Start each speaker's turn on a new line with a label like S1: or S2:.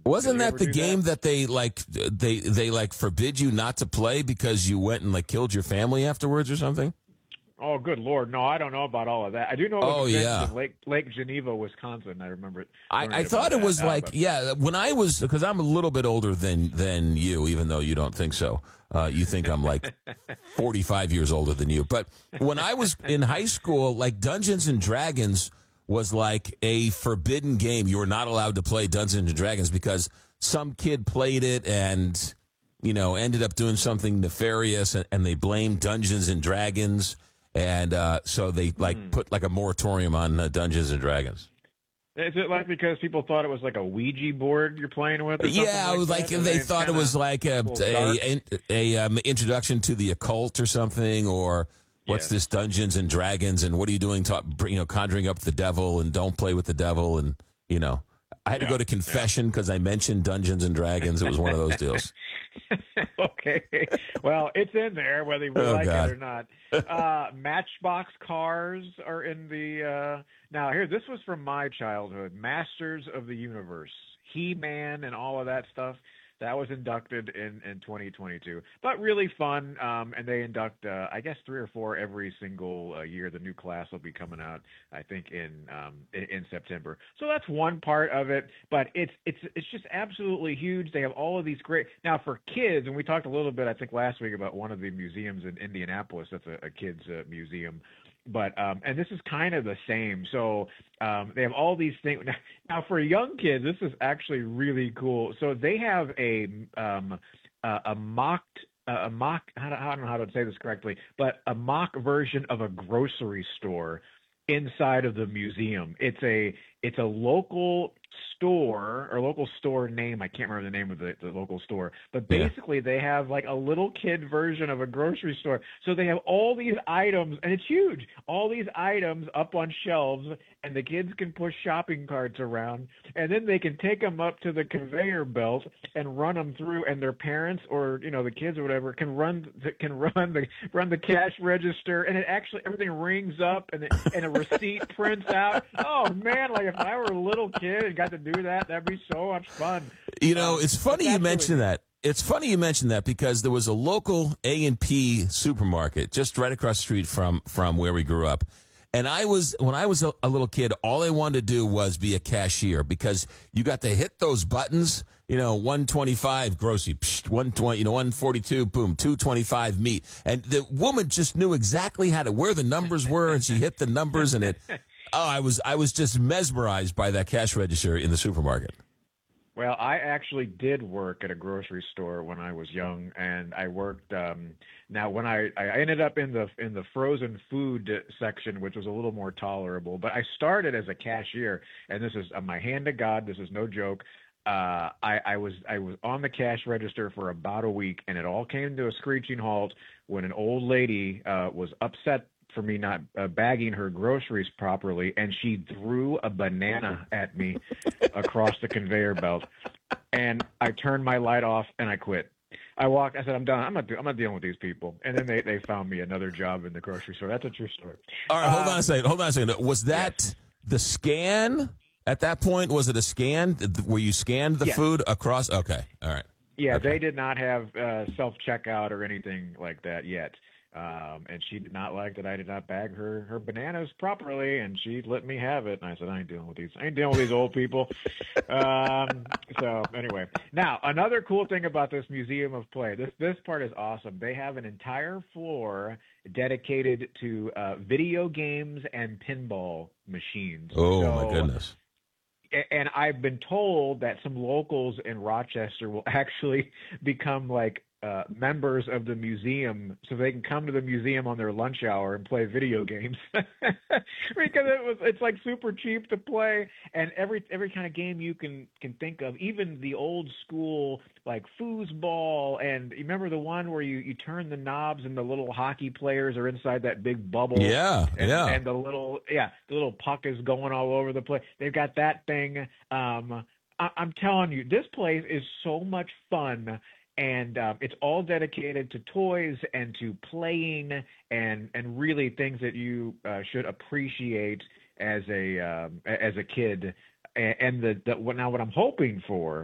S1: Did
S2: Wasn't
S1: you
S2: that
S1: ever
S2: the
S1: do
S2: game
S1: that?
S2: that they like forbid you not to play because you went and like killed your family afterwards or something?
S1: Oh, good Lord. No, I don't know about all of that. I do know it was
S2: Oh
S1: invented
S2: yeah.
S1: in Lake Geneva, Wisconsin. I remember it,
S2: I
S1: learning about
S2: thought it
S1: that.
S2: was like,
S1: But
S2: yeah, when I was, because I'm a little bit older than you, even though you don't think so. You think I'm like 45 years older than you. But when I was in high school, like Dungeons and Dragons was like a forbidden game. You were not allowed to play Dungeons and Dragons because some kid played it and, ended up doing something nefarious, and they blamed Dungeons and Dragons. And so they put like a moratorium on Dungeons and Dragons.
S1: is it like because people thought it was like a Ouija board you're playing with or something
S2: Yeah, it was like
S1: that? And
S2: they
S1: it's
S2: thought it
S1: kinda
S2: was like
S1: a little dark?
S2: a introduction to the occult or something, or what's
S1: Yes.
S2: this Dungeons and Dragons, and what are you doing? Conjuring up the devil, and don't play with the devil, and I had to go to confession because I mentioned Dungeons and Dragons. It was one of those deals.
S1: Okay. Well, it's in there whether we
S2: Oh,
S1: like
S2: God.
S1: it or not. Matchbox cars are in the now here this was from my childhood. Masters of the Universe, He-Man and all of that stuff. That was inducted in 2022, but really fun. And they induct, I guess, 3 or 4 every single year. The new class will be coming out, I think, in September. So that's one part of it. But it's just absolutely huge. They have all of these great now for kids, and we talked a little bit, I think, last week about one of the museums in Indianapolis. That's a kids museum. But and this is kind of the same. So they have all these things now for young kids. This is actually really cool. So they have a mocked a mock. I don't know how to say this correctly, but a mock version of a grocery store inside of the museum. It's a local store or local store name. I can't remember the name of the local store, but
S2: Yeah.
S1: basically they have like a little kid version of a grocery store. So they have all these items, and it's huge. All these items up on shelves, and the kids can push shopping carts around, and then they can take them up to the conveyor belt and run them through, and their parents or the kids or whatever can run the cash register, and it actually everything rings up, and a receipt prints out. Oh man, like if I were a little kid and got to do that, that'd be so much fun.
S2: It's funny you mention that. It's funny you mentioned that because there was a local A&P supermarket just right across the street from where we grew up. And when I was a little kid, all I wanted to do was be a cashier because you got to hit those buttons, 125 grocery, 120, 142, boom, 225 meat. And the woman just knew exactly where the numbers were, and she hit the numbers, and I was just mesmerized by that cash register in the supermarket.
S1: Well, I actually did work at a grocery store when I was young, and I worked. Now, when I ended up in the frozen food section, which was a little more tolerable, but I started as a cashier, and this is my hand to God. This is no joke. I was on the cash register for about a week, and it all came to a screeching halt when an old lady was upset for me not bagging her groceries properly, and she threw a banana at me across the conveyor belt, and I turned my light off and I quit. I said, I'm done. I'm not dealing with these people. And then they found me another job in the grocery store. That's a true story.
S2: All right, hold on a second. Was that the scan at that point? Was it a scan where you scanned the food across? Okay, all right.
S1: Yeah,
S2: okay.
S1: They did not have self-checkout or anything like that yet. And she did not like that I did not bag her bananas properly, and she let me have it. And I said, I ain't dealing with these old people. So anyway, now another cool thing about this Museum of Play, this part is awesome. They have an entire floor dedicated to video games and pinball machines.
S2: Oh my goodness.
S1: And I've been told that some locals in Rochester will actually become like members of the museum, so they can come to the museum on their lunch hour and play video games because it's like super cheap to play, and every kind of game you can think of, even the old school like foosball, and you remember the one where you turn the knobs and the little hockey players are inside that big bubble, and the little puck is going all over the place. They've got that thing. I'm telling you, this place is so much fun. And it's all dedicated to toys and to playing and really things that you should appreciate as a kid. And what I'm hoping for